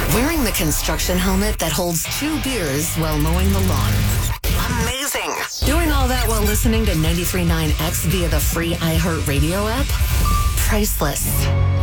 Wearing the construction helmet that holds 2 beers while mowing the lawn. Amazing. Doing all that while listening to 93.9 X via the free iHeartRadio app? Priceless.